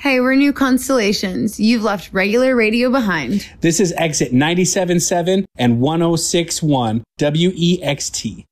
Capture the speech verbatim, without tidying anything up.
Hey, we're New Constellations. You've left regular radio behind. This is exit ninety-seven point seven and one oh six point one W E X T.